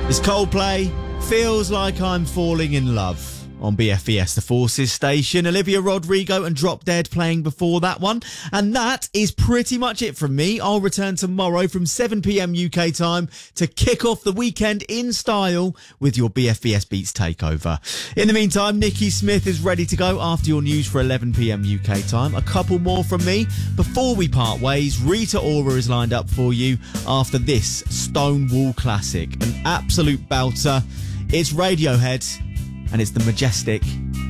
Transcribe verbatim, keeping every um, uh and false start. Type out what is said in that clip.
It's Coldplay, Feels Like I'm Falling in Love. On B F E S, the Forces station. Olivia Rodrigo and Drop Dead playing before that one. And that is pretty much it from me. I'll return tomorrow from seven p.m. U K time to kick off the weekend in style with your B F E S Beats takeover. In the meantime, Nikki Smith is ready to go after your news for eleven p.m. U K time. A couple more from me before we part ways. Rita Ora is lined up for you after this Stonewall classic. An absolute belter. It's Radiohead. And it's the majestic